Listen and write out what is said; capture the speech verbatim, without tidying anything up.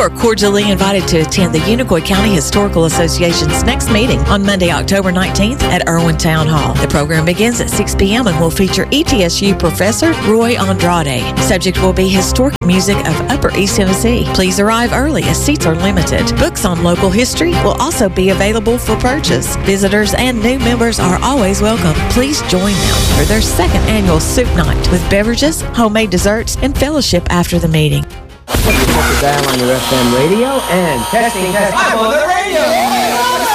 are cordially invited to attend the Unicoi County Historical Association's next meeting on Monday, October nineteenth at Irwin Town Hall. The program begins at six p.m. and will feature E T S U Professor Roy Andrade. Subject will be historic music of Upper East Tennessee. Please arrive early as seats are limited. Books on local history will also be available for purchase. Visitors and new members are always welcome. Please join them for their second annual soup night with beverages, homemade desserts, and fellowship after the meeting. Dial on your F M radio and testing, testing. I'm on the radio!